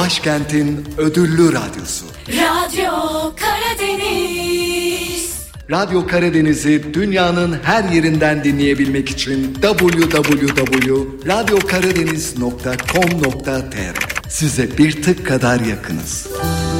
başkentin ödüllü radyosu. Radyo Karadeniz. Radyo Karadeniz'i dünyanın her yerinden dinleyebilmek için www.radyokaradeniz.com.tr. Size bir tık kadar yakınız.